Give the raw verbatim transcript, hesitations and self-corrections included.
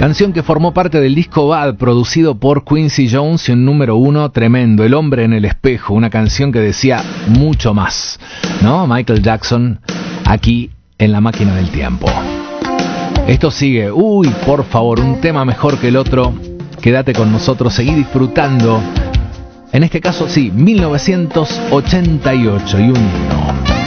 Canción que formó parte del disco Bad, producido por Quincy Jones y un número uno tremendo, El hombre en el espejo, una canción que decía mucho más, ¿no? Michael Jackson, aquí en La Máquina del Tiempo. Esto sigue, uy, por favor, un tema mejor que el otro. Quédate con nosotros, seguí disfrutando. En este caso, sí, mil novecientos ochenta y ocho y un himno.